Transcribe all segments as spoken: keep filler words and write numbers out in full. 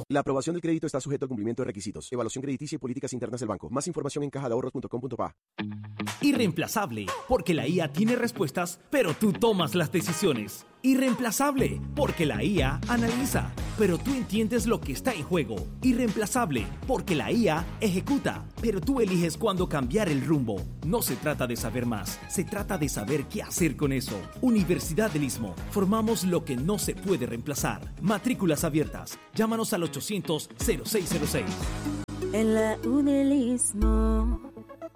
La aprobación del crédito está sujeto al cumplimiento de requisitos, evaluación crediticia y políticas internas del banco. Más información en caja de ahorros punto com punto pa. Irreemplazable, porque la I A tiene respuestas, pero tú tomas las decisiones. Irreemplazable, porque la I A analiza, pero tú entiendes lo que está en juego. Irreemplazable, porque la I A ejecuta, pero tú eliges cuándo cambiar el rumbo. No se trata de saber más, se trata de saber qué hacer con eso. Universidad del Istmo, formamos lo que no se puede reemplazar. Matrículas abiertas. Llámanos al ochocientos cero seis cero seis. En la U del Istmo.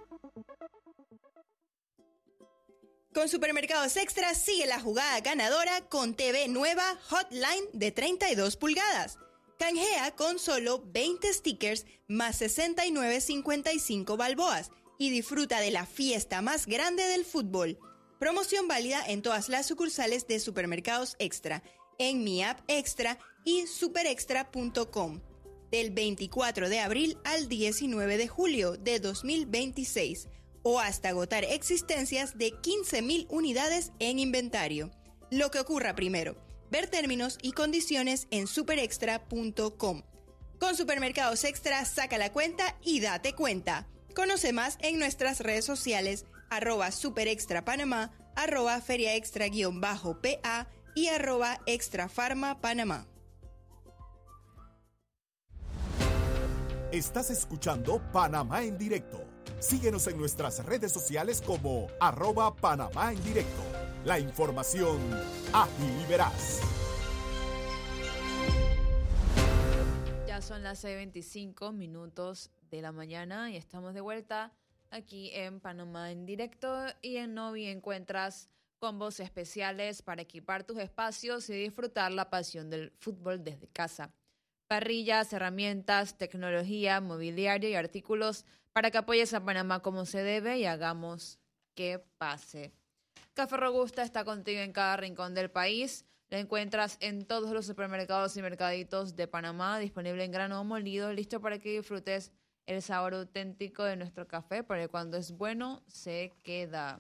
Con Supermercados Extra sigue la jugada ganadora con T V nueva Hotline de treinta y dos pulgadas. Canjea con solo veinte stickers más sesenta y nueve cincuenta y cinco balboas y disfruta de la fiesta más grande del fútbol. Promoción válida en todas las sucursales de Supermercados Extra, en Mi App Extra y super extra punto com. Del veinticuatro de abril al diecinueve de julio de dos mil veintiséis. O hasta agotar existencias de quince mil unidades en inventario. Lo que ocurra primero. Ver términos y condiciones en super extra punto com. Con Supermercados Extra, saca la cuenta y date cuenta. Conoce más en nuestras redes sociales, arroba superextrapanamá, arroba feriaextra-pa y arroba extrafarmapanamá. Estás escuchando Panamá en Directo. Síguenos en nuestras redes sociales como arroba Panamá en Directo. La información ágil y veraz. Ya son las seis veinticinco minutos de la mañana y estamos de vuelta aquí en Panamá en Directo. Y en Novi encuentras combos especiales para equipar tus espacios y disfrutar la pasión del fútbol desde casa. Parrillas, herramientas, tecnología, mobiliario y artículos para que apoyes a Panamá como se debe y hagamos que pase. Café Robusta está contigo en cada rincón del país. Lo encuentras en todos los supermercados y mercaditos de Panamá, disponible en grano molido, listo para que disfrutes el sabor auténtico de nuestro café, porque cuando es bueno, se queda.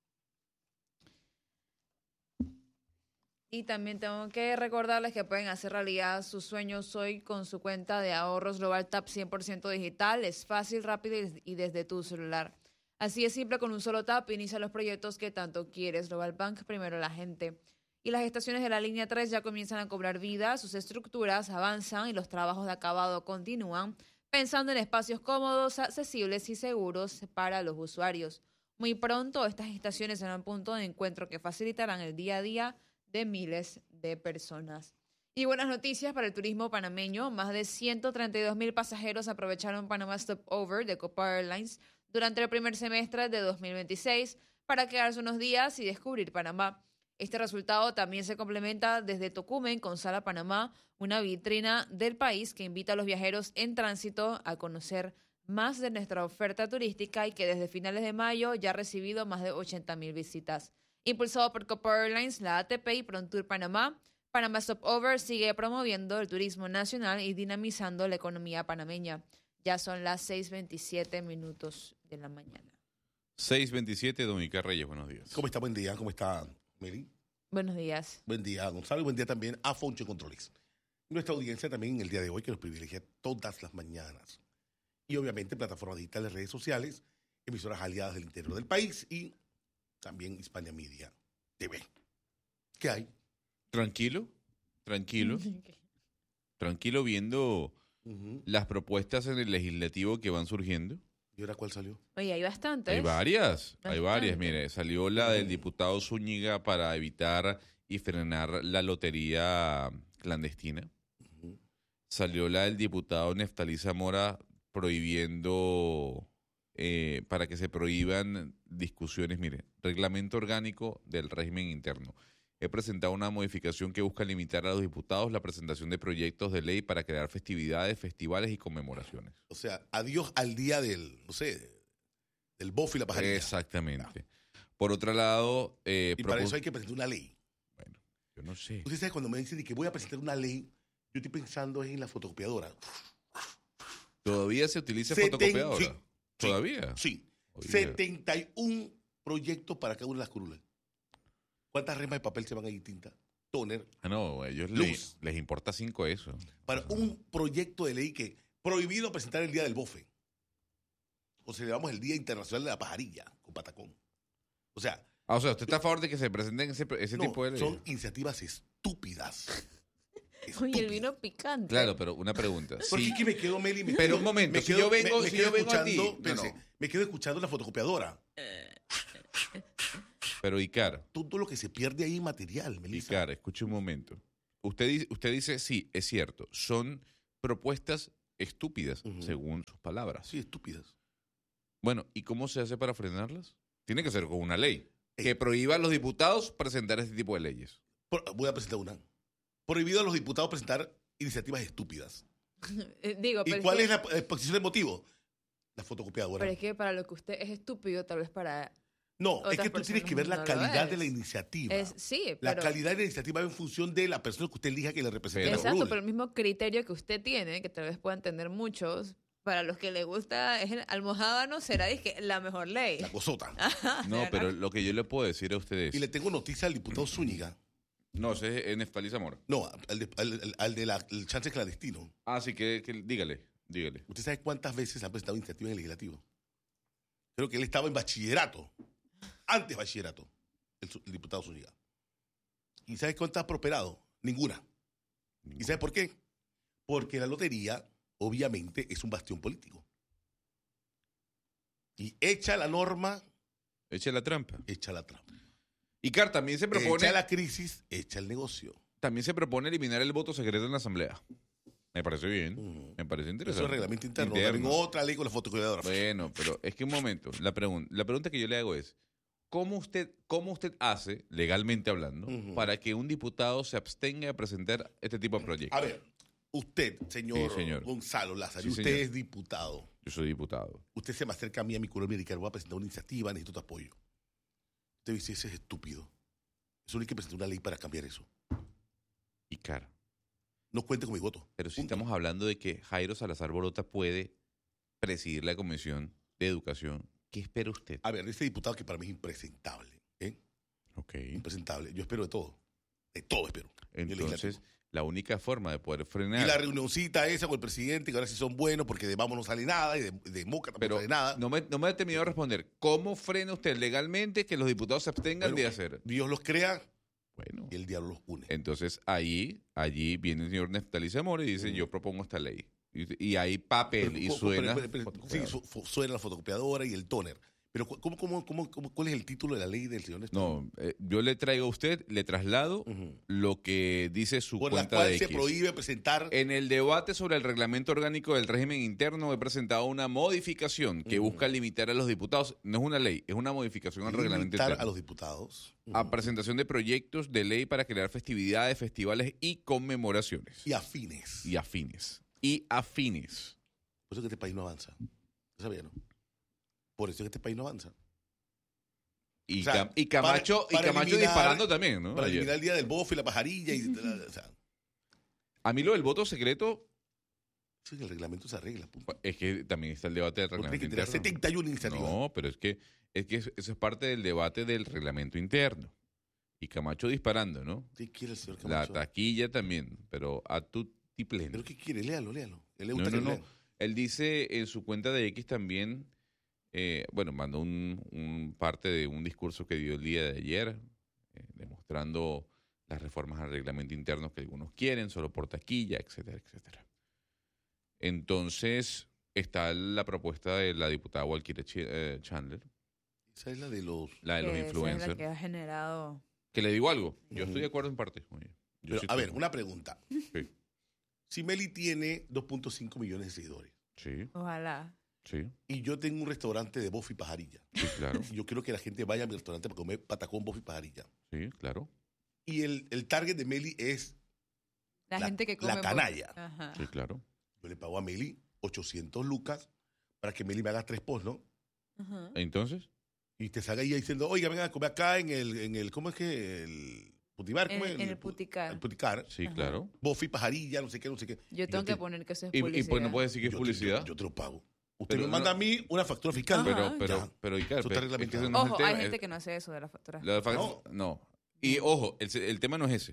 Y también tengo que recordarles que pueden hacer realidad sus sueños hoy con su cuenta de ahorros Global Tap cien por ciento digital. Es fácil, rápido y desde tu celular. Así es simple, con un solo tap inicia los proyectos que tanto quieres. Global Bank, primero la gente. Y las estaciones de la línea tres ya comienzan a cobrar vida, sus estructuras avanzan y los trabajos de acabado continúan, pensando en espacios cómodos, accesibles y seguros para los usuarios. Muy pronto estas estaciones serán un punto de encuentro que facilitarán el día a día de miles de personas. Y buenas noticias para el turismo panameño. Más de ciento treinta y dos mil pasajeros aprovecharon Panama Stopover de Copa Airlines durante el primer semestre de dos mil veintiséis para quedarse unos días y descubrir Panamá. Este resultado también se complementa desde Tocumen con Sala Panamá, una vitrina del país que invita a los viajeros en tránsito a conocer más de nuestra oferta turística y que desde finales de mayo ya ha recibido más de ochenta mil visitas. Impulsado por Copa Airlines, la A T P y Prontour Panamá, Panama Stopover sigue promoviendo el turismo nacional y dinamizando la economía panameña. Ya son las seis veintisiete minutos de la mañana. seis veintisiete, Dominica Reyes, buenos días. ¿Cómo está? Buen día. ¿Cómo está, Meli? Buenos días. Buen día, Gonzalo. Y buen día también a Foncho Controles. Nuestra audiencia también en el día de hoy, que nos privilegia todas las mañanas. Y obviamente plataformas digitales, redes sociales, emisoras aliadas del interior del país y también Hispania Media T V. ¿Qué hay? Tranquilo, tranquilo. Tranquilo viendo uh-huh. las propuestas en el legislativo que van surgiendo. ¿Y ahora cuál salió? Oye, hay bastantes. Hay varias, Bastante. hay varias. Mire, salió la del diputado Zúñiga para evitar y frenar la lotería clandestina. Uh-huh. Salió la del diputado Neftalí Zamora prohibiendo... Eh, para que se prohíban discusiones. Mire, reglamento orgánico del régimen interno. He presentado una modificación que busca limitar a los diputados la presentación de proyectos de ley para crear festividades, festivales y conmemoraciones. O sea, adiós al día del, no sé, del bofe y la pajarilla. Exactamente. Ah. Por otro lado... Eh, y propon- para eso hay que presentar una ley. Bueno, yo no sé. Usted sabe, cuando me dicen que voy a presentar una ley, yo estoy pensando en la fotocopiadora. ¿Todavía se utiliza Seten- fotocopiadora? Sí. ¿Todavía? Sí. Oye. setenta y uno proyectos para cada una de las curulas. ¿Cuántas remas de papel se van a ir tinta? tóner. Ah, no, a ellos Luz. les, les importa cinco eso. Para un proyecto de ley que prohibido presentar el Día del Bofe. O celebramos el Día Internacional de la Pajarilla con Patacón. O sea... Ah, o sea, ¿usted está a favor de que se presenten ese, ese no, tipo de leyes? son iniciativas estúpidas. Oye, el vino picante. Claro, pero una pregunta. Porque Sí, aquí me quedo, Meli. Me pero quedo- un momento, me si quedo- yo vengo, me- me si quedo yo vengo a ti... escuchando- No, espérese, no, me quedo escuchando la fotocopiadora. pero Icar, Todo lo que se pierde ahí en material, Melissa. Icar, escuche un momento. Usted, di- usted dice, sí, es cierto, son propuestas estúpidas, Ujú. según sus palabras. Sí, estúpidas. Bueno, ¿y cómo se hace para frenarlas? Tiene que ser con una ley Ey. que prohíba a los diputados presentar este tipo de leyes. Por- voy a presentar una. Prohibido a los diputados presentar iniciativas estúpidas. Eh, Digo, ¿Y pero cuál es, es que, la exposición de motivo? La fotocopiadora. pero es que para lo que usted es estúpido, tal vez para... No, es otras que tú tienes que ver la personas no lo calidad es. de la iniciativa. Es, sí, La pero... calidad de la iniciativa va en función de la persona que usted elija que le represente Pero- la Exacto, rule. pero el mismo criterio que usted tiene, que tal vez puedan tener muchos, para los que le gusta es el almojábano, será dizque, la mejor ley. La cosota. No, ¿verdad? pero lo que yo le puedo decir a ustedes... Y le tengo noticia al diputado Zúñiga. No, ese es Neftalí Zamora. No, al de, al, al- al de la, el chance clandestino. Ah, sí, que, que dígale, dígale. ¿Usted sabe cuántas veces ha presentado iniciativa en el legislativo? Creo que él estaba en bachillerato. Antes bachillerato. El, su- el diputado Zúñiga. ¿Y sabe cuántas ha prosperado? Ninguna. ¿Y sabe por qué? Porque la lotería, obviamente, es un bastión político. Y echa la norma, Eche la trampa. echa la trampa. Icar, también se propone... Echa la crisis, echa el negocio. También se propone eliminar el voto secreto en la Asamblea. Me parece bien. Ujú. Me parece Eso interesante. es reglamento interno. Interno. También otra ley con la fotocopiadora. Bueno, pero es que un momento. La, pregun- la pregunta que yo le hago es, ¿cómo usted, cómo usted hace, legalmente hablando, Ujú. para que un diputado se abstenga de presentar este tipo de proyectos? A ver, usted, señor, Sí, señor. Gonzalo Lázaro, Sí, usted señor. es diputado. Yo soy diputado. Usted se me acerca a mí, a mi Colombia Americana, voy a presentar una iniciativa, necesito tu apoyo. Usted dice, ese es estúpido. Eso no hay que presentar una ley para cambiar eso. Icar. No cuente con mi voto. Pero si Punto. estamos hablando de que Jairo Salazar Borota puede presidir la Comisión de Educación, ¿qué espera usted? A ver, ese diputado que para mí es impresentable. ¿eh? Ok. Impresentable. Yo espero de todo. De todo espero. en el Entonces, legislativo. la única forma de poder Y frenar... la reunioncita esa con el presidente, que ahora sí son buenos porque de vamos no sale nada y de, de Moca tampoco Pero sale nada. no me, no me ha terminado de responder. ¿Cómo frena usted legalmente que los diputados se abstengan Bueno, de hacer? Dios los crea Bueno, y el diablo los une. entonces ahí, allí viene el señor Neftalí Zamora y dice, Mm. yo propongo esta ley. Y, y hay papel y Pero, suena... pero, pero, pero, sí, su- fu- suena la fotocopiadora y el tóner. Pero cu- ¿cómo, cómo, cómo, cómo- ¿cuál es el título de la ley del señor Néstor? No, eh, yo le traigo a usted, le traslado Ujú. lo que dice su Por la cuenta cual de se X. prohíbe presentar... En el debate sobre el reglamento orgánico del régimen interno he presentado una modificación que Ujú. busca limitar a los diputados, no es una ley, es una modificación al reglamento limitar interno. a los diputados A presentación de proyectos de ley para crear festividades, festivales y conmemoraciones. y afines. Y afines. Y afines. Por eso es que este país no avanza. ¿Lo sabía, no? Por eso es que este país no avanza. Y, O sea, Cam- y Camacho, para- para y Camacho eliminar- disparando también, ¿no? Para Ayer. eliminar el día del bofe y la pajarilla. Y, o sea, A mí lo del voto secreto sí, el reglamento se arregla. punto. es que también está el debate del No tiene reglamento que tener interno. setenta y una iniciativas. No, pero es que, es que eso eso es parte del debate del reglamento interno. Y Camacho disparando, ¿no? ¿Qué quiere el señor La Camacho? taquilla también, pero a tu pleno. ¿Pero qué quiere? Léalo, léalo. Él le No, gusta no, que no. lean. Él dice en su cuenta de X también, eh, bueno, mandó un, un parte de un discurso que dio el día de ayer, eh, demostrando las reformas al reglamento interno que algunos quieren, solo por taquilla, etcétera, etcétera. Entonces, está la propuesta de la diputada Walkira Ch- eh, Chandler, Esa es la de los... la de los Que esa es la influencers. que ha generado... Que le digo algo, yo Ujú. estoy de acuerdo en parte. Oye, yo Pero, sí a ver, estoy- una pregunta. Sí. Si Meli tiene dos punto cinco millones de seguidores Sí, Ojalá. sí, y yo tengo un restaurante de bofe y pajarilla, sí, claro, y yo quiero que la gente vaya a mi restaurante para comer patacón, bofe y pajarilla, sí, claro, y el, el target de Meli es, La, La- gente que la come... canalla. Ajá. sí, claro. yo le pago a Meli ochocientos lucas para que Meli me haga tres posts, ¿no? Ajá. Entonces, Y te salga ahí diciendo, oiga, venga a comer acá en el, en el ¿cómo es que? El Putibar, ¿cómo En- es? en el pu- Puticar. El Puticar. sí, Ajá. claro. Bofe y pajarilla, no sé qué, no sé qué. Yo Y tengo te- que poner que eso es Y, y publicidad. pues no puede decir que es yo te- publicidad. Yo, yo te lo pago. Usted Pero me manda no- a mí una factura fiscal. Ajá. Pero, pero, Ya. pero, Icar, Eso está pero es que reglamentado. ese no es el Ojo, tema, hay es- gente que no hace eso de la factura. la fa- No. no. Y ojo, el, el tema no es ese.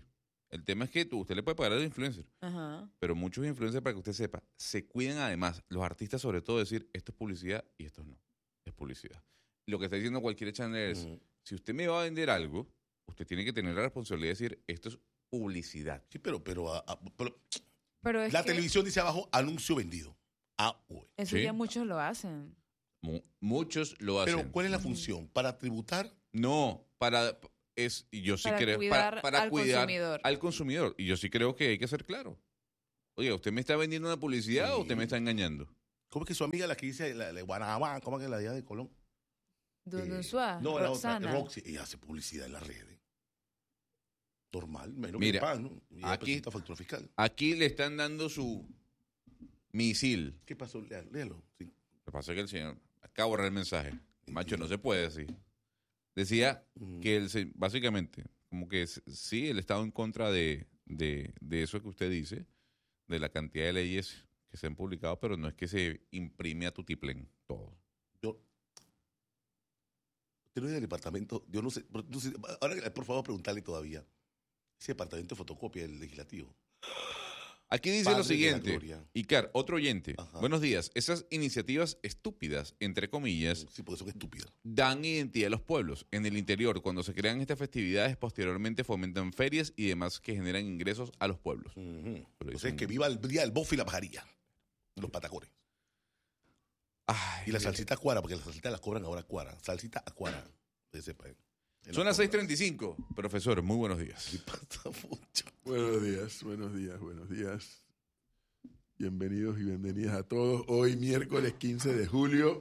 El tema es que tú, usted le puede pagar a los influencers, Ajá. pero muchos influencers, para que usted sepa, se cuidan además, los artistas sobre todo, decir, esto es publicidad y esto no, es publicidad. Lo que está diciendo cualquier channel es, Ujú. si usted me va a vender algo, usted tiene que tener la responsabilidad de decir, esto es publicidad. Sí, pero, pero, a- a- pero Pero es la que televisión dice abajo, anuncio vendido. A U E. eso Sí. ya muchos lo hacen. Mu- muchos lo hacen. Pero, ¿cuál es la función? ¿Para tributar? No, para es y yo sí Para creo cuidar para, para al cuidar consumidor. al consumidor y yo sí creo que hay que ser claro. Oye, ¿usted me está vendiendo una publicidad o usted me está engañando? ¿Cómo es que su amiga, la que dice, la de Guanabá, ¿cómo es que la de allá de Colón? Dundunzua, Eh, no, la otra, Roxana. Roxy. Ella hace publicidad en las redes. Normal, menos Mira, que pan, ¿no? Y ella aquí- presenta factura fiscal. Aquí le están dando su misil. ¿Qué pasó? Léalo. léalo. Sí. Lo que pasa es que el señor acaba de borrar el mensaje. Macho, no se puede decir. Decía Mm. que él se- básicamente, como que s- sí, él estaba en contra de, de, de eso que usted dice, de la cantidad de leyes que se han publicado, pero no es que se imprime a tutiplén todo. Yo. Usted no es del departamento, yo no sé, pero no sé, ahora por favor preguntarle todavía. Ese departamento de fotocopia del legislativo. Aquí dice Padre lo de la siguiente, gloria. Icar, otro oyente. Ajá. Buenos días. Esas iniciativas estúpidas, entre comillas, Sí, porque son estúpidas. dan identidad a los pueblos. En el interior, cuando se crean estas festividades, posteriormente fomentan ferias y demás que generan ingresos a los pueblos. Ujú. Pero O es sea, un- que viva el día del bofe y la pajarilla. Los patacones. Ay, Y la Dios. salsita acuara, porque las salsitas las cobran ahora acuara. Salsita acuara. Que sepa, ¿eh? En Son la las seis forma. treinta y cinco. Profesor, muy buenos días. ¿Qué pasa mucho? Buenos días, buenos días, buenos días. Bienvenidos y bienvenidas a todos. Hoy miércoles quince de julio.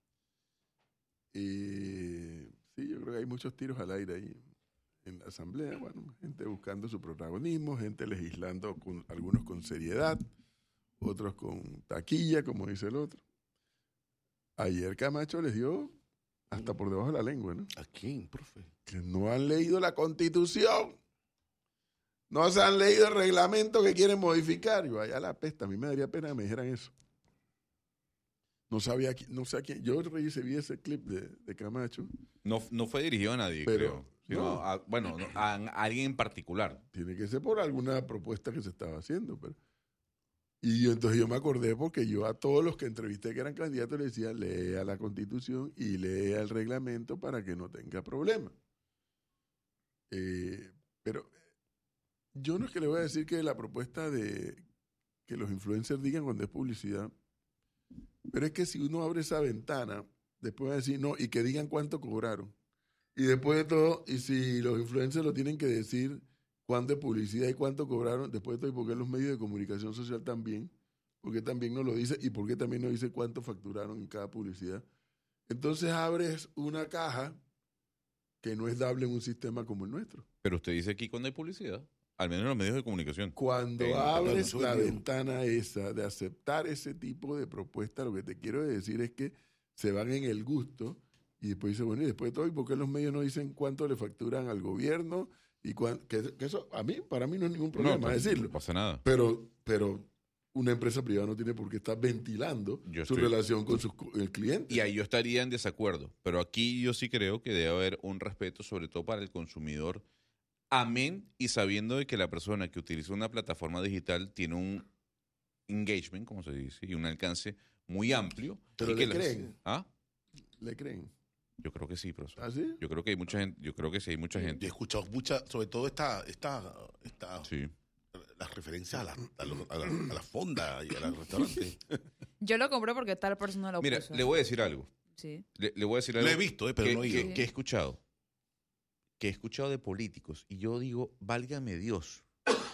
Y sí, yo creo que hay muchos tiros al aire ahí en la asamblea. Bueno, gente buscando su protagonismo, gente legislando, con, algunos con seriedad, otros con taquilla, como dice el otro. Ayer Camacho les dio hasta por debajo de la lengua, ¿no? ¿A quién, profe? Que no han leído la Constitución. No se han leído el reglamento que quieren modificar. Yo, allá la pesta, a mí me daría pena que me dijeran eso. No sabía, qui- no sé a quién. Yo revisé, vi ese clip de, de Camacho. No, no fue dirigido a nadie, Pero, creo. Sino no. a- bueno, no, a, a alguien en particular. Tiene que ser por alguna propuesta que se estaba haciendo. Pero. Y yo, entonces yo me acordé porque yo a todos los que entrevisté que eran candidatos les decía, lea la Constitución y lea el reglamento para que no tenga problemas. Eh, pero yo no es que le voy a decir que la propuesta de que los influencers digan cuando es publicidad, pero es que si uno abre esa ventana, después va a decir, no, y que digan cuánto cobraron. Y después de todo, y si los influencers lo tienen que decir cuánto es publicidad y cuánto cobraron, después de todo, ¿y por qué los medios de comunicación social también? ¿Por qué también no lo dice? ¿Y por qué también no dice cuánto facturaron en cada publicidad? Entonces abres una caja que no es dable en un sistema como el nuestro. Pero usted dice aquí cuando hay publicidad, al menos en los medios de comunicación. Cuando Eh, abres perdón, la soy- ventana esa de aceptar ese tipo de propuesta, lo que te quiero decir es que se van en el gusto y después dice, bueno, y después de todo, ¿y por qué los medios no dicen cuánto le facturan al gobierno? Y cuán- que, que eso, a mí, para mí no es ningún problema no, pues, decirlo. no pasa nada. Pero, pero una empresa privada no tiene por qué estar ventilando Yo su estoy- relación con sus cu- el cliente. Y ahí yo estaría en desacuerdo. Pero aquí yo sí creo que debe haber un respeto, sobre todo para el consumidor. Amén y sabiendo de que la persona que utiliza una plataforma digital tiene un engagement, como se dice, y un alcance muy amplio. Pero y le que las- creen. ¿Ah? ¿Le creen? Yo creo que sí, profesor. ¿Ah, sí? Yo creo que hay mucha gente, yo creo que sí hay mucha Yo he gente. escuchado mucha, sobre todo esta, esta, esta Sí. las referencias a la, a, lo- a la, a la fonda y a los restaurantes. Yo lo compré porque tal persona lo Mira, puso. le voy a decir algo. Sí. Le, le voy a decir Lo algo. he visto, eh, pero que, no he que- ido. que he escuchado. Que he escuchado de políticos. Y yo digo, válgame Dios.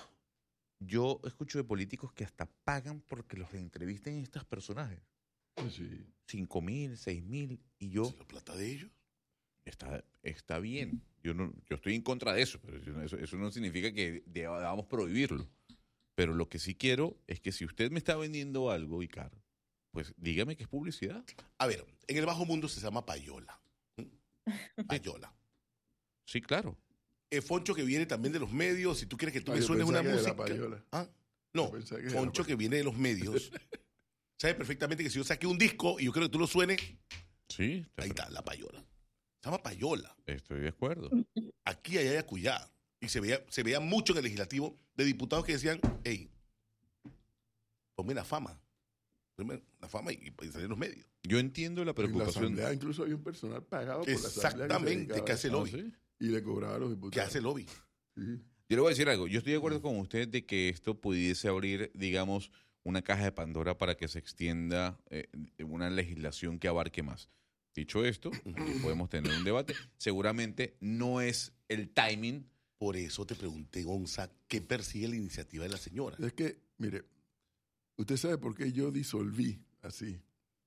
Yo escucho de políticos que hasta pagan porque los entrevisten estos personajes. Sí. Cinco mil, seis mil. Y yo, ¿Es la plata de ellos? está, está bien. Yo no, yo estoy en contra de eso, pero eso, eso- eso no significa que debamos prohibirlo. Pero lo que sí quiero es que si usted me está vendiendo algo, Icar, pues dígame que es publicidad. A ver, en el bajo mundo se llama payola. ¿Mm? Payola. Sí, claro. El Foncho que viene también de los medios, si tú quieres que tú Ah, me yo suenes pensaba una que de la música. payola. ¿Ah? No, Yo pensaba que de la Foncho payola. que viene de los medios, sabe perfectamente que si yo saqué un disco y yo quiero que tú lo suenes, Sí, ahí está, la payola. Se llama payola. estoy de acuerdo. Aquí, allá y acullá. Y se veía, se veía mucho en el legislativo de diputados que decían, hey, ponme la fama. Ponme la fama y, y salir en los medios. Yo entiendo la En la preocupación. asamblea incluso había un personal pagado por la asamblea. Exactamente, que, se que hace dedicaba- lobby. ¿sí? Y le cobraba a los Que diputados. hace lobby. Sí. Yo le voy a decir algo. Yo estoy de acuerdo con usted de que esto pudiese abrir, digamos, una caja de Pandora para que se extienda eh, una legislación que abarque más. Dicho esto, aquí podemos tener un debate. Seguramente no es el timing. Por eso te pregunté, Gonza, ¿qué persigue la iniciativa de la señora? Es que, mire, usted sabe por qué yo disolví así.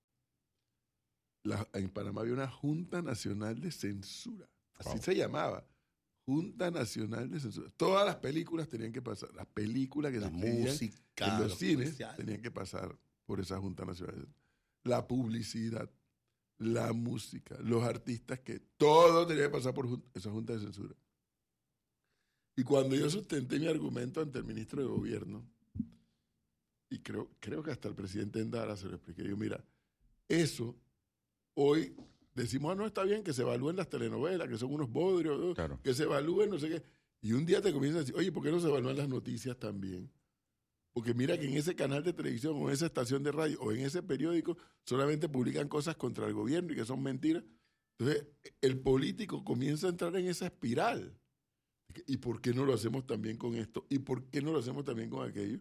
La- en Panamá había una Junta Nacional de Censura. Así Wow. se llamaba. Junta Nacional de Censura. Todas las películas tenían que pasar. Las películas que La se exhibían música, en los los cines comerciales. tenían que pasar por esa Junta Nacional de Censura. La publicidad, la música, los artistas, que todo tenía que pasar por jun- esa Junta de Censura. Y cuando yo sustenté mi argumento ante el ministro de Gobierno, y creo, creo que hasta el presidente Endara se lo expliqué, yo, mira, eso hoy decimos, ah, no, está bien que se evalúen las telenovelas, que son unos bodrios, ¿no? Claro. Que se evalúen, no sé qué. Y un día te comienzas a decir, oye, ¿por qué no se evalúan las noticias también? Porque mira que en ese canal de televisión o en esa estación de radio o en ese periódico solamente publican cosas contra el gobierno y que son mentiras. Entonces, el político comienza a entrar en esa espiral. ¿Y por qué no lo hacemos también con esto? ¿Y por qué no lo hacemos también con aquello?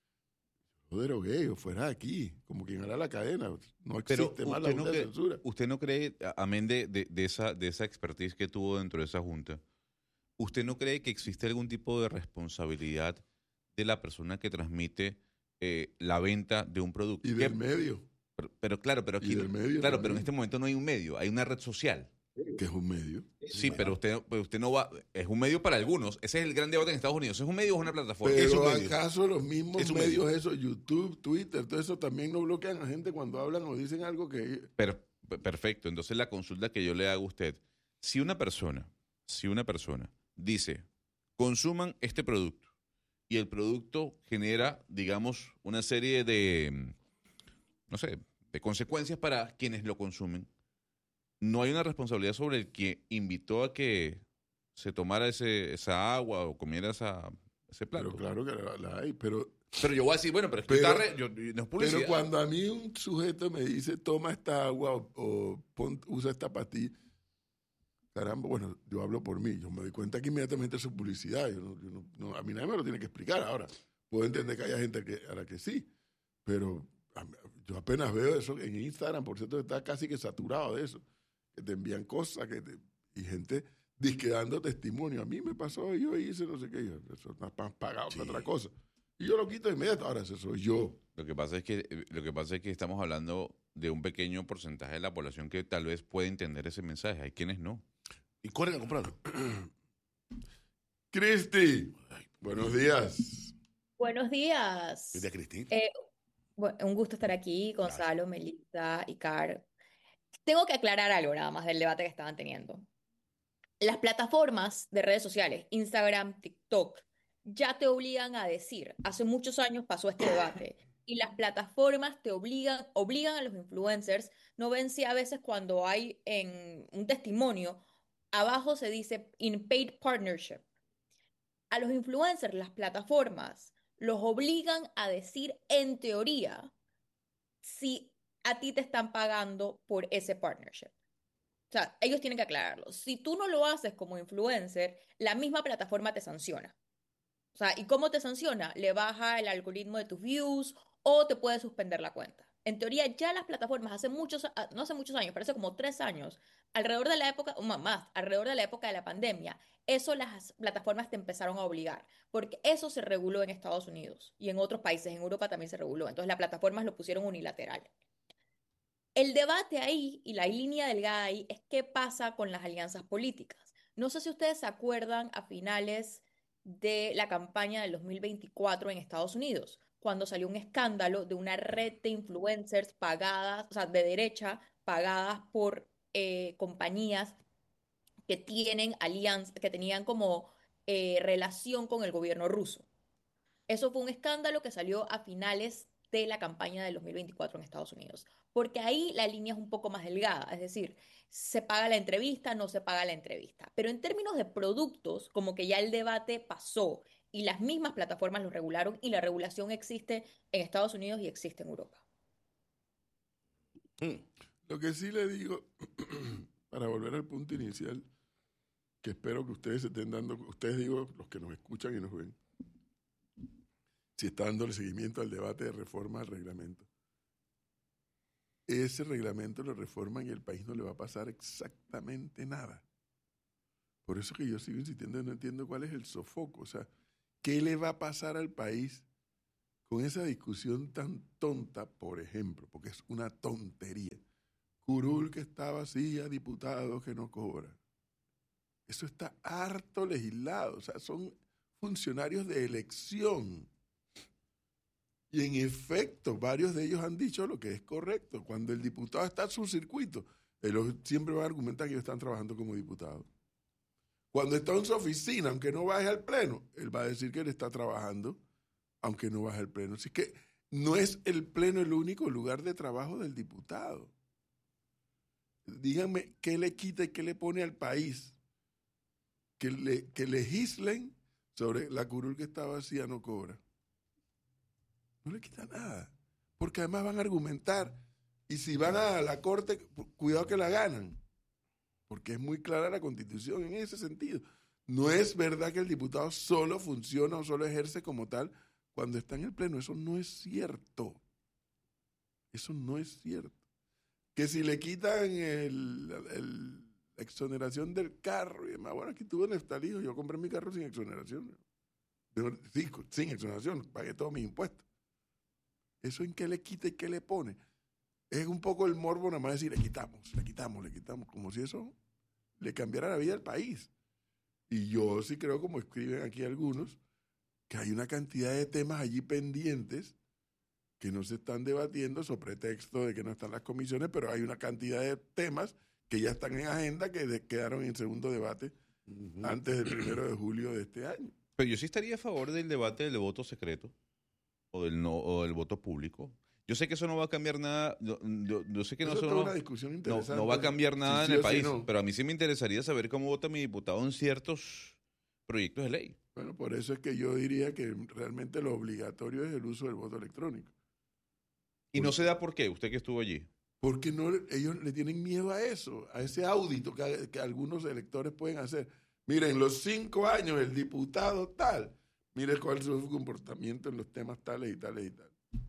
Yo derogué, yo fuera de aquí, como quien hará la cadena. No Pero existe más la usted no, Junta de cree, Censura. usted no cree, a- amén de, de, de esa, de esa expertise que tuvo dentro de esa junta, ¿usted no cree que existe algún tipo de responsabilidad de la persona que transmite eh, la venta de un producto? Y ¿Qué- del medio, Pero, pero claro, pero Y aquí, del medio claro, pero en también. este momento no hay un medio, hay una red social. que es un medio. Sí, pero usted, pero usted no va, es un medio para algunos. Ese es el gran debate en Estados Unidos. ¿Es un medio o es una plataforma? Es un Pero medio. ¿acaso los mismos Es un medios, medio. esos, YouTube, Twitter, todo eso también no bloquean a gente cuando hablan o dicen algo que... Per- perfecto. Entonces la consulta que yo le hago a usted, si una persona, si una persona dice, consuman este producto y el producto genera, digamos, una serie de, mm, no sé, de consecuencias para quienes lo consumen, no hay una responsabilidad sobre el que invitó a que se tomara ese, esa agua o comiera esa, ese plato. Pero claro que la, la hay, pero, Pero yo voy a decir, bueno, pero es que Pero- está re- yo- no es publicidad. pero cuando a mí un sujeto me dice, toma esta agua o, o pon- usa esta pastilla, caramba, bueno, yo hablo por mí, yo me doy cuenta que inmediatamente eso es publicidad, yo no- yo no- no- a mí nadie me lo tiene que explicar ahora. Puedo entender que haya gente que, a la que sí, pero a- yo apenas veo eso en Instagram, por cierto, está casi que saturado de eso, que te envían cosas que te- y gente disque dando testimonio. A mí me pasó, yo hice no sé qué, yo, eso está más pagado que otra cosa. Y yo lo quito de inmediato, ahora eso soy yo. Lo que pasa es que eh, lo que pasa es que estamos hablando de un pequeño porcentaje de la población que tal vez puede entender ese mensaje. Hay quienes no. Y corren a comprarlo. Cristi, buenos días. Buenos días. Desde Cristina. Eh, bu- un gusto estar aquí, Gonzalo, Melissa y Car. Tengo que aclarar algo nada más del debate que estaban teniendo. Las plataformas de redes sociales, Instagram, TikTok, ya te obligan a decir, hace muchos años pasó este debate, y las plataformas te obligan, obligan a los influencers, no ven si a veces cuando hay en un testimonio, abajo se dice in paid partnership. A los influencers, las plataformas, los obligan a decir en teoría si a ti te están pagando por ese partnership. O sea, ellos tienen que aclararlo. Si tú no lo haces como influencer, la misma plataforma te sanciona. O sea, ¿y cómo te sanciona? Le baja el algoritmo de tus views o te puede suspender la cuenta. En teoría, ya las plataformas hace muchos, a- no hace muchos años, parece como tres años, alrededor de la época, o más, más, alrededor de la época de la pandemia, eso las plataformas te empezaron a obligar, porque eso se reguló en Estados Unidos y en otros países, en Europa también se reguló. Entonces las plataformas lo pusieron unilateral. El debate ahí y la línea delgada ahí es qué pasa con las alianzas políticas. No sé si ustedes se acuerdan a finales de la campaña del dos mil veinticuatro en Estados Unidos, cuando salió un escándalo de una red de influencers pagadas, o sea, de derecha, pagadas por eh, compañías que tienen alianza, que tenían como eh, relación con el gobierno ruso. Eso fue un escándalo que salió a finales de la campaña del dos mil veinticuatro en Estados Unidos, porque ahí la línea es un poco más delgada, es decir, se paga la entrevista, no se paga la entrevista, pero en términos de productos, como que ya el debate pasó y las mismas plataformas lo regularon y la regulación existe en Estados Unidos y existe en Europa. Mm. Lo que sí le digo, para volver al punto inicial, que espero que ustedes se estén dando, ustedes digo, los que nos escuchan y nos ven, si está dándole seguimiento al debate de reforma al reglamento. Ese reglamento lo reforman y el país no le va a pasar exactamente nada. Por eso que yo sigo insistiendo, no entiendo cuál es el sofoco. O sea, ¿qué le va a pasar al país con esa discusión tan tonta, por ejemplo? Porque es una tontería. Curul que está vacía, diputado que no cobra. Eso está harto legislado. O sea, son funcionarios de elección. Y en efecto, varios de ellos han dicho lo que es correcto. Cuando el diputado está en su circuito, él siempre va a argumentar que ellos están trabajando como diputados. Cuando está en su oficina, aunque no baje al pleno, él va a decir que él está trabajando, aunque no baje al pleno. Así que no es el pleno el único lugar de trabajo del diputado. Díganme, ¿qué le quita y qué le pone al país? Que, le, que legislen sobre la curul que está vacía no cobra. No le quita nada, porque además van a argumentar, y si van a la corte, cuidado que la ganan, porque es muy clara la Constitución en ese sentido. No es verdad que el diputado solo funciona o solo ejerce como tal cuando está en el pleno, eso no es cierto, eso no es cierto. Que si le quitan el, el, la exoneración del carro y demás, bueno, aquí tuve Neftalí, yo compré mi carro sin exoneración, sí, sin exoneración, pagué todos mis impuestos. ¿Eso en qué le quita y qué le pone? Es un poco el morbo nada más decir, le quitamos, le quitamos, le quitamos, como si eso le cambiara la vida al país. Y yo sí creo, como escriben aquí algunos, que hay una cantidad de temas allí pendientes que no se están debatiendo sobre pretexto de que no están las comisiones, pero hay una cantidad de temas que ya están en agenda que de, quedaron en segundo debate uh-huh. antes del primero de julio de este año. Pero yo sí estaría a favor del debate del voto secreto. O del, no, o del voto público. Yo sé que eso no va a cambiar nada. Yo, yo, yo sé que no, eso no, una discusión interesante. No, no va a cambiar nada sí, sí, en el sí, país. no. Pero a mí sí me interesaría saber cómo vota mi diputado en ciertos proyectos de ley. Bueno, por eso es que yo diría que realmente lo obligatorio es el uso del voto electrónico. ¿Y no se da por qué? Usted que estuvo allí. Porque no, ellos le tienen miedo a eso, a ese audito que, que algunos electores pueden hacer. Miren, los cinco años el diputado tal, mire cuál es su comportamiento en los temas tales y tales y tales.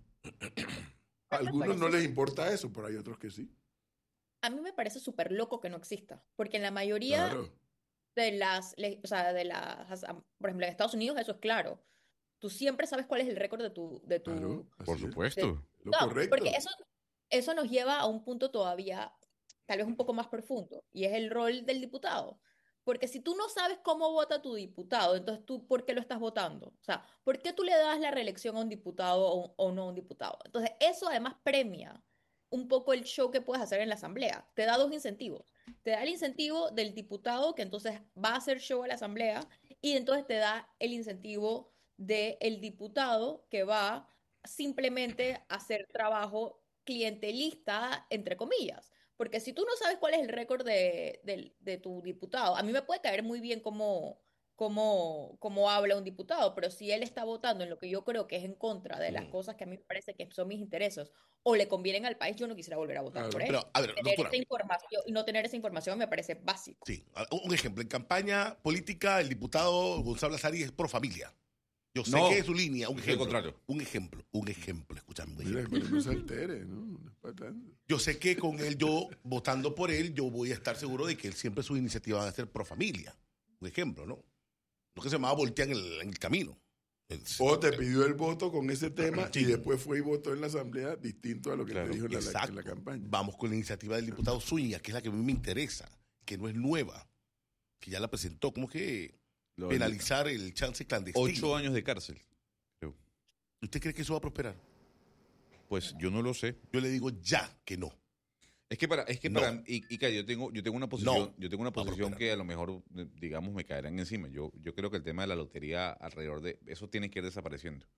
A algunos no les importa eso, pero hay otros que sí. A mí me parece súper loco que no exista, porque en la mayoría claro. de las, o sea, de las, por ejemplo, en Estados Unidos eso es claro. Tú siempre sabes cuál es el récord de tu... De tu claro, por supuesto. De, no, porque eso, eso nos lleva a un punto todavía, tal vez un poco más profundo, y es el rol del diputado. Porque si tú no sabes cómo vota tu diputado, entonces tú, ¿por qué lo estás votando? O sea, ¿por qué tú le das la reelección a un diputado o, o no a un diputado? Entonces, eso además premia un poco el show que puedes hacer en la asamblea. Te da dos incentivos. Te da el incentivo del diputado, que entonces va a hacer show a la asamblea, y entonces te da el incentivo del diputado, que va simplemente a hacer trabajo clientelista, entre comillas. Porque si tú no sabes cuál es el récord de, de, de tu diputado, a mí me puede caer muy bien cómo, cómo, cómo habla un diputado, pero si él está votando en lo que yo creo que es en contra de las mm. cosas que a mí me parece que son mis intereses o le convienen al país, yo no quisiera volver a votar claro, por él. Pero, a ver, tener doctora, esa información, no tener esa información me parece básico. Sí, un ejemplo. En campaña política, el diputado Gonzalo Azari es pro familia. Yo sé no, que es su línea, un ejemplo, contrario. un ejemplo, un ejemplo, escúchame. Un ejemplo. Mira, no se altere, ¿no? Yo sé que con él, yo votando por él, yo voy a estar seguro de que él siempre sus iniciativas van a ser pro familia. Un ejemplo, ¿no? Lo que se llamaba voltear en el, en el camino. O te pidió el voto con ese tema sí. y después fue y votó en la asamblea distinto a lo que claro, te dijo en la, en la campaña. Vamos con la iniciativa del diputado Zúñiga, que es la que a mí me interesa, que no es nueva, que ya la presentó, como que Lo penalizar el chance clandestino. Ocho años de cárcel. Creo. ¿Usted cree que eso va a prosperar? Pues yo no lo sé. Yo le digo ya que no. Es que para, es que no. para, y, y que yo tengo, yo tengo una posición, no, yo tengo una posición que a lo mejor, digamos, me caerán encima. Yo, yo creo que el tema de la lotería alrededor de eso tiene que ir desapareciendo.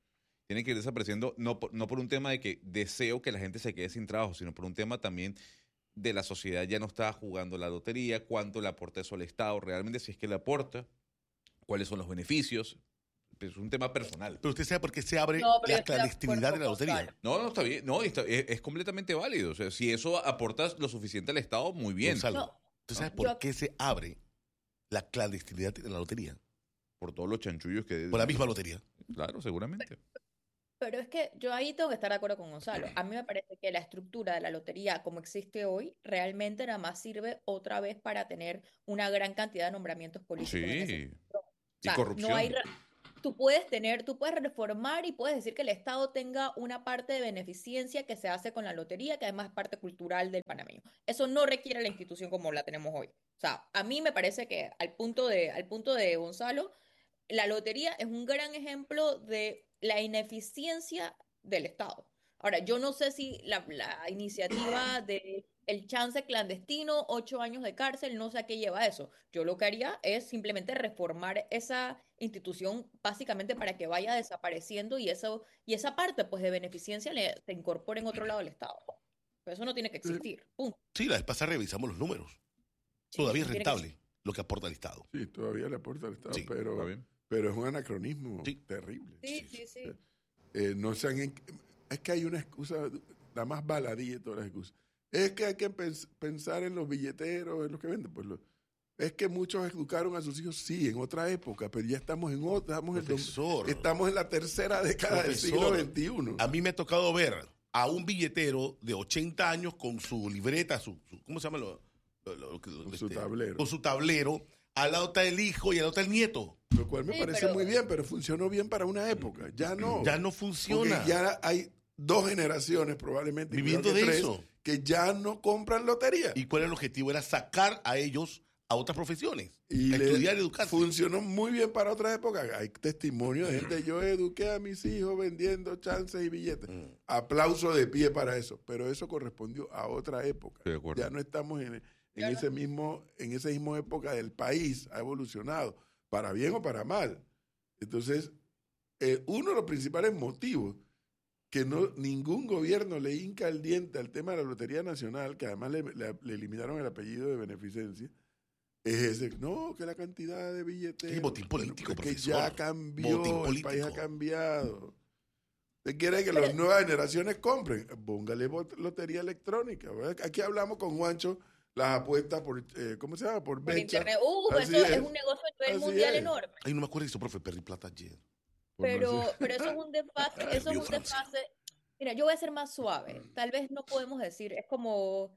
tiene que ir desapareciendo, no por, no por un tema de que deseo que la gente se quede sin trabajo, sino por un tema también de la sociedad. Ya no está jugando la lotería, cuánto le aporta eso al Estado, realmente si es que le aporta, cuáles son los beneficios. Es un tema personal. Pero usted sabe por qué se abre No, pero yo la estoy de clandestinidad de acuerdo la con lotería. Gonzalo. No, no, está bien. No, está- es, es completamente válido. O sea, si eso aporta lo suficiente al Estado, muy bien. Gonzalo, No, ¿usted sabe yo- por qué se abre la clandestinidad de la lotería? Por todos los chanchullos que... Por la misma lotería. Claro, seguramente. Pero es que yo ahí tengo que estar de acuerdo con Gonzalo. A mí me parece que la estructura de la lotería como existe hoy realmente nada más sirve otra vez para tener una gran cantidad de nombramientos políticos en ese Sí. sector. O Y sea, corrupción. no hay re- tú puedes tener, tú puedes reformar y puedes decir que el Estado tenga una parte de beneficencia que se hace con la lotería, que además es parte cultural del panameño. Eso no requiere la institución como la tenemos hoy. O sea, a mí me parece que al punto de, al punto de Gonzalo, la lotería es un gran ejemplo de la ineficiencia del Estado. Ahora, yo no sé si la, la iniciativa de el chance clandestino, ocho años de cárcel, no sé a qué lleva eso. Yo lo que haría es simplemente reformar esa institución básicamente para que vaya desapareciendo y eso y esa parte pues de beneficencia le, se incorpore en otro lado del Estado. Pero eso no tiene que existir. Punto. Sí, la vez pasada revisamos los números. Sí, Todavía es no tiene que rentable existir. lo que aporta el Estado. Sí, todavía le aporta al Estado, Sí, Está pero, bien. pero es un anacronismo Sí. terrible. Sí, sí, sí. Eh, no se han en- es que hay una excusa, la más baladí de todas las excusas. Es que hay que pens- pensar en los billeteros, en los que venden. Pues lo- es que muchos educaron a sus hijos, sí, en otra época, pero ya estamos en otra, estamos, en, Profesor. estamos en la tercera década del siglo Profesor, veintiuno. A mí me ha tocado ver a un billetero de ochenta años con su libreta, su, su- ¿cómo se llama? Lo, lo- lo- lo- Con su tablero. Con su tablero. Al lado está el hijo y al lado está el nieto. Lo cual me Sí, parece pero- muy bien, pero funcionó bien para una época. Ya no. Ya no funciona. Porque ya hay dos generaciones probablemente, Viviendo creo que de tres, eso. que ya no compran lotería. ¿Y cuál era el objetivo? Era sacar a ellos a otras profesiones. Y a le- estudiar y educarse. funcionó muy bien para otras épocas. Hay testimonio de gente. Yo eduqué a mis hijos vendiendo chances y billetes. Mm. Aplauso de pie para eso. Pero eso correspondió a otra época. Estoy de acuerdo. Ya no estamos en, en ese mismo, en esa misma época del país. Ha evolucionado, para bien o para mal. Entonces, eh, uno de los principales motivos que no ningún gobierno le hinca el diente al tema de la Lotería Nacional, que además le, le- le eliminaron el apellido de beneficencia, es ese, no, que la cantidad de billetes. Sí, botín político, que profesor. ya cambió, Botín el político. país ha cambiado. ¿Usted quiere que las nuevas generaciones compren? Póngale bot- lotería electrónica. ¿Verdad? Aquí hablamos con Juancho las apuestas por, eh, ¿cómo se llama? Por Por Becha. internet. Uh, Así eso es. es. un negocio a nivel Así mundial es. enorme. Ay, no me acuerdo que hizo profe Perry Plata ayer. Por no Pero, decir- pero eso es un desfase, Ay, eso es Dios, un Francia. desfase. Mira, yo voy a ser más suave. Tal vez no podemos decir, es como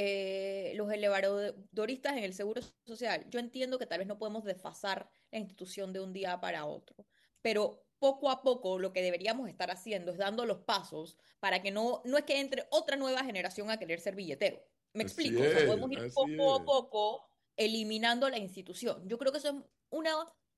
eh, los elevadoristas en el seguro social. Yo entiendo que tal vez no podemos desfasar la institución de un día para otro, pero poco a poco lo que deberíamos estar haciendo es dando los pasos para que no, no es que entre otra nueva generación a querer ser billetero. Me Así explico, o sea, es, podemos ir así poco es. a poco eliminando la institución. Yo creo que eso es una,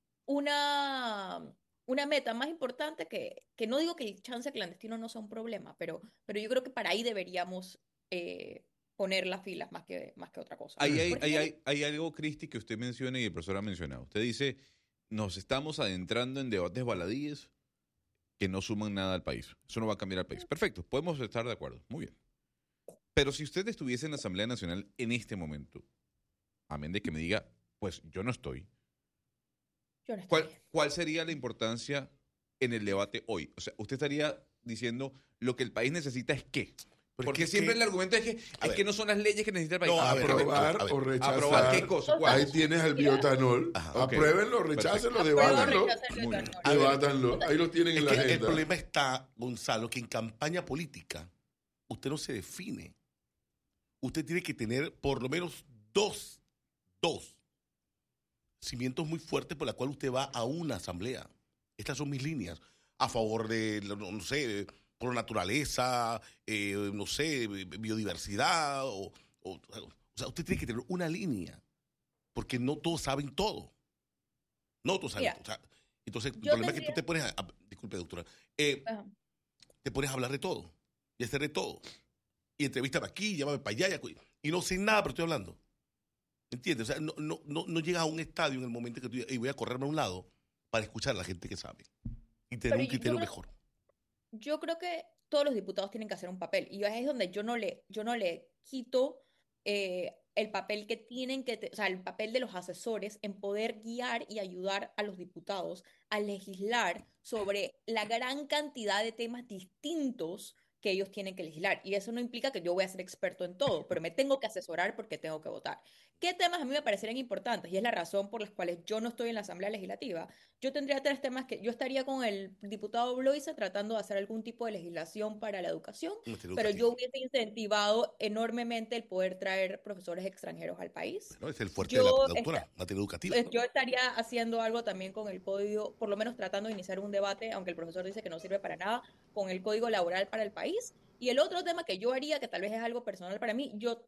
una, una meta más importante que, que no digo que el chance clandestino no sea un problema, pero, pero yo creo que para ahí deberíamos eh, poner las filas más que, más que otra cosa. Ahí hay, Porque ahí yo- hay- hay algo, Cristi, que usted menciona y el profesor ha mencionado. Usted dice, nos estamos adentrando en debates baladíes que no suman nada al país. Eso no va a cambiar al país. Perfecto, podemos estar de acuerdo. Muy bien. Pero si usted estuviese en la Asamblea Nacional en este momento, amén de que me diga, pues yo no estoy, yo no estoy. ¿cuál, cuál sería la importancia en el debate hoy? O sea, usted estaría diciendo, lo que el país necesita es qué. Pero Porque es que- siempre que- el argumento es que, A es ver. que no son las leyes que necesita el país. No, a ver, perfecto. Aprobar a ver. o rechazar. ¿Aprobar qué cosa? ¿Cuál? Ahí tienes el biotanol. Ajá. Ok. Apruébenlo, rechácenlo, Apruebo, debátanlo. rechazo el Muy bien. biotanol. A ver, Debátanlo. Ahí lo tienen Es en la que el agenda. problema está, Gonzalo, que en campaña política usted no se define. Usted tiene que tener por lo menos dos, dos cimientos muy fuertes por la cual usted va a una asamblea. Estas son mis líneas. A favor de, no, no sé, por naturaleza, eh, no sé, biodiversidad. O, o, o sea, usted tiene que tener una línea. Porque no todos saben todo. No todos saben Mira, todo. O sea, entonces, el yo problema es que tendría- tú te pones a... a- disculpe, doctora. Eh, Ajá. te pones a hablar de todo y a hacer de todo. Y entrevístame aquí, llámame para allá. Y, y no sé nada, pero estoy hablando. ¿Entiendes? O sea, no, no, no, no llegas a un estadio en el momento que tú digas, "Ey, voy a correrme a un lado para escuchar a la gente que sabe. Y tener Pero un yo- criterio yo creo- mejor. yo creo que todos los diputados tienen que hacer un papel y ahí es donde yo no le, yo no le quito eh, el papel que tienen que, te- o sea, el papel de los asesores en poder guiar y ayudar a los diputados a legislar sobre la gran cantidad de temas distintos que ellos tienen que legislar. Y eso no implica que yo voy a ser experto en todo, pero me tengo que asesorar porque tengo que votar. ¿Qué temas a mí me parecerían importantes? Y es la razón por las cuales yo no estoy en la Asamblea Legislativa. Yo tendría tres temas que yo estaría con el diputado Bloise tratando de hacer algún tipo de legislación para la educación, Materia pero yo educativa. hubiese incentivado enormemente el poder traer profesores extranjeros al país. ¿No? Es el fuerte de la, Yo, la doctora, esta- materia educativa. eh, yo estaría haciendo algo también con el código, por lo menos tratando de iniciar un debate, aunque el profesor dice que no sirve para nada, con el código laboral para el país. Y el otro tema que yo haría, que tal vez es algo personal para mí, yo